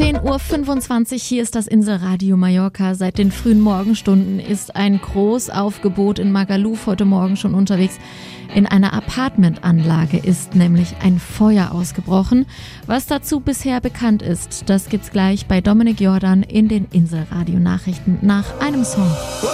1:25 Uhr, hier ist das Inselradio Mallorca. Seit den frühen Morgenstunden ist ein Großaufgebot in Magaluf heute Morgen schon unterwegs. In einer Apartmentanlage ist nämlich ein Feuer ausgebrochen. Was dazu bisher bekannt ist, das gibt's gleich bei Dominik Jordan in den Inselradio Nachrichten nach einem Song.